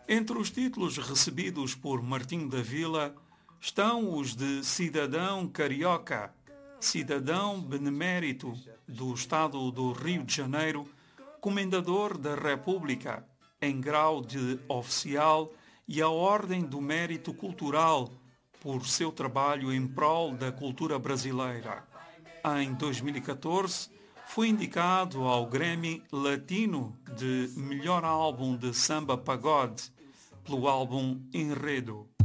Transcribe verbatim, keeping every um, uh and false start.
Entre os títulos recebidos por Martinho da Vila estão os de cidadão carioca, cidadão benemérito do Estado do Rio de Janeiro, comendador da República, em grau de oficial, e a Ordem do Mérito Cultural, por seu trabalho em prol da cultura brasileira. Em dois mil e catorze, foi indicado ao Grammy Latino de melhor álbum de samba pagode, pelo álbum Enredo.